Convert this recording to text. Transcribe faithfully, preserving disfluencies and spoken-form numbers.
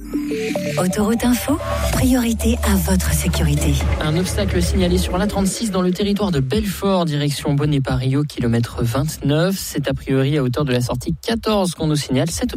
Autoroute Info, priorité à votre sécurité. Un obstacle signalé sur l'A trente-six dans le territoire de Belfort, direction Bonnet-Paris au kilomètre vingt-neuf. C'est a priori à hauteur de la sortie quatorze qu'on nous signale cet obstacle.